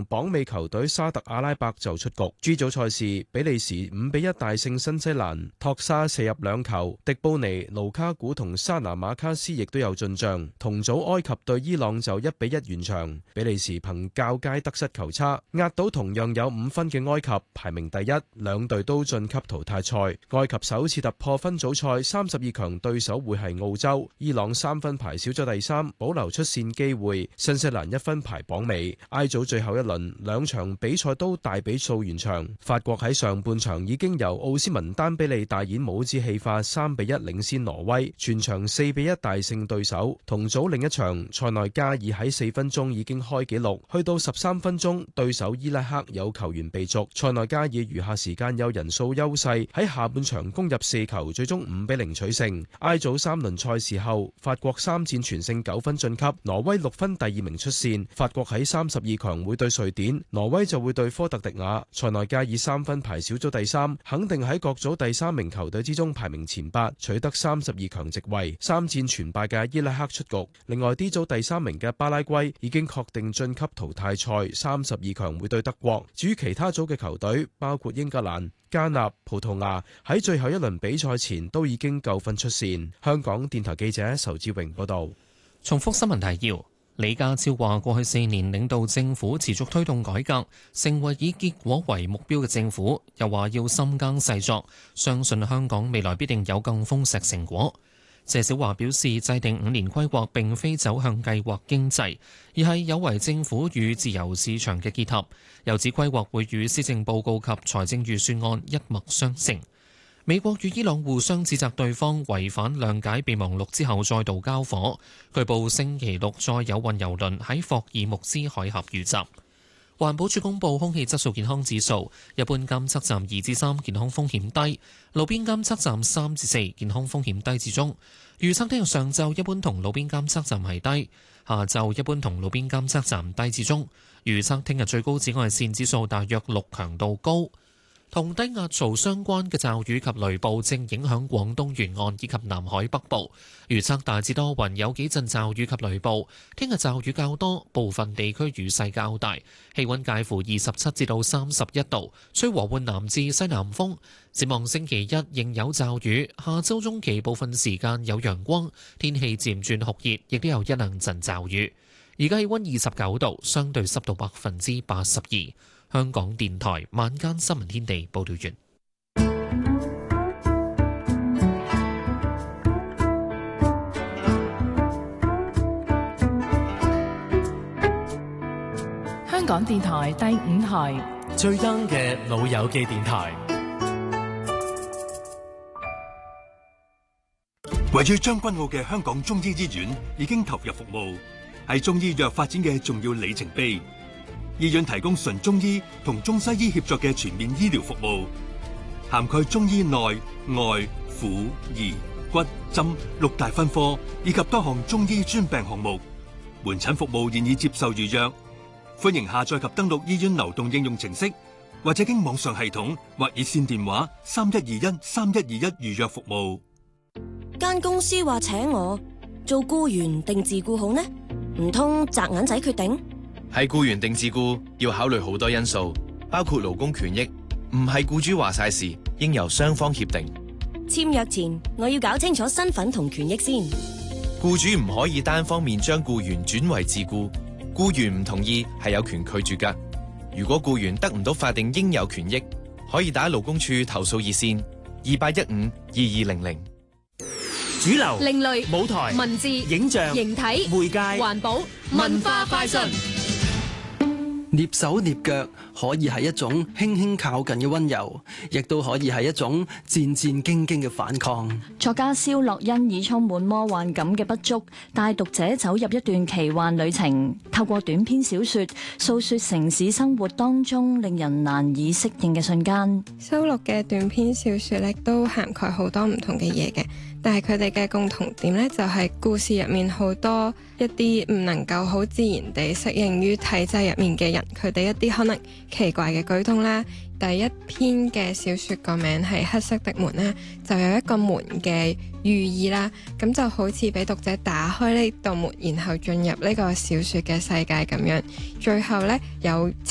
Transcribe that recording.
場榜尾球隊沙特阿拉伯就出局。G 組賽事，比利時5-1大勝新西蘭，托沙射入2球，迪布尼、盧卡古同沙拿馬卡斯亦都有進賬。同組埃及對伊朗就1-1完場，比利時憑較佳得失球差壓倒同樣有5分嘅埃及，排名第一，兩隊都晉級淘汰賽。埃及首次突破分組賽32強，對手會係澳洲。伊朗3分排小組第三，保留出線機會。新西蘭1分排榜尾。I 組最後一輪2場比賽都大比數完場。法國喺上半場已經由奧斯文丹比利大演帽子戲法3-1領先挪威，全場4-1大勝對手。同組另一場，塞內加爾喺4分鐘已經開紀錄，去到13分鐘，對手伊拉克有球員被逐，塞內加爾餘下時間有人數優勢，喺下半場攻入4球，最終5-0取勝。I 組3輪賽事後，法國3戰全勝9分晉級，挪威6分第2名出線。法國喺32強會對瑞典，挪威就會對科特迪瓦。塞內加爾3分排小組第三，肯定喺各組第3名球隊之中排名前8，取得32強席位。3戰全敗嘅伊拉克出局。另外 D 組第3名嘅巴拉圭已經確定晉級淘汰賽，32強會對德國。至於其他組嘅球隊，包括英格蘭、加納、葡萄牙，喺最後一輪比賽前都已經夠分出線。香港電台記者仇志榮報道。 重複新聞提要。李家超話：過去4年領導政府持續推動改革，成為以結果為目標嘅政府。又話要深耕細作，相信香港未來必定有更豐碩成果。謝小華表示，制定5年規劃並非走向計劃經濟，而係有為政府與自由市場嘅結合。又指規劃會與施政報告及財政預算案一脈相承。美國與伊朗互相指責對方違反諒解備忘錄之後再度交火，據報星期六再有運油輪喺霍爾木茲海峽遇襲。環保署公布空氣質素健康指數，一般監測站2至3，健康風險低；路邊監測站3至4，健康風險低至中。預測聽日上晝一般同路邊監測站係低，下晝一般同路邊監測站低至中。預測聽日最高紫外線指數大約6，強度高。同低壓槽相關嘅驟雨及雷暴正影響廣東沿岸以及南海北部，預測大致多雲，有幾陣驟雨及雷暴。聽日驟雨較多，部分地區雨勢較大，氣溫介乎27至到31度，吹和緩南至西南風。展望星期一仍有驟雨，下周中期部分時間有陽光，天氣漸轉酷熱，亦都有一兩陣驟雨。而家氣溫29度，相對濕度82%。香港電台晚間新聞天地報道完。 香港電台第5台最 young 嘅老友記電台。 位於將軍澳嘅香港中醫醫院已經投入服務，係中醫藥發展嘅重要里程碑。醫院提供純中醫同中西醫協作嘅全面醫療服務，涵蓋中醫內外婦兒骨針6大分科，以及多項中醫專病項目。門診服務現已接受預約，歡迎下載及登錄醫院流動應用程式，或者經網上系統或熱線電話3121預約服務。 間公司話請我做僱員定自僱好呢？唔通擲銀仔決定？ 係僱員定自僱要考慮好多因素，包括勞工權益，唔係僱主話晒事，應由雙方協定。 簽約前我要搞清楚身份同權益先。 僱主唔可以單方面將僱員轉為自僱，僱員唔同意係有權拒絕㗎。如果僱員得唔到法定應有權益，可以打勞工處投訴熱線28152200。 主流、 另類舞台、 文字、 影像、 形體、 媒介、 環保、文化快訊。 躡手躡腳可以係一種輕輕靠近嘅溫柔，亦都可以係一種戰戰兢兢嘅反抗。 作家蕭洛昕以充滿魔幻感嘅筆觸，帶讀者走入一段奇幻旅程，透過短篇小說訴說城市生活當中令人難以適應嘅瞬間。 收錄嘅短篇小說咧都涵蓋好多唔同嘅嘢嘅，但係佢哋嘅共同點咧就係故事入面好多一啲唔能夠好自然地適應於體制入面嘅人，佢哋一啲可能奇怪嘅舉動啦。第一篇嘅小說個名係黑色的門咧，就有一個門嘅寓意啦，咁就好似俾讀者打開呢道門，然後進入呢個小說嘅世界咁樣。最後呢，有